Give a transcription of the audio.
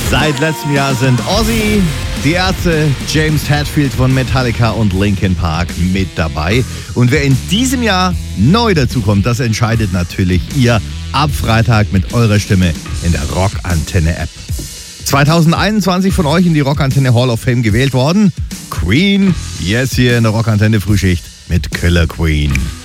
Seit letztem Jahr sind Ozzy, die Ärzte, James Hetfield von Metallica und Linkin Park mit dabei. Und wer in diesem Jahr neu dazukommt, das entscheidet natürlich ihr ab Freitag mit eurer Stimme in der Rockantenne-App. 2021 von euch in die Rockantenne Hall of Fame gewählt worden. Queen, yes, hier in der Rockantenne Frühschicht mit Killer Queen.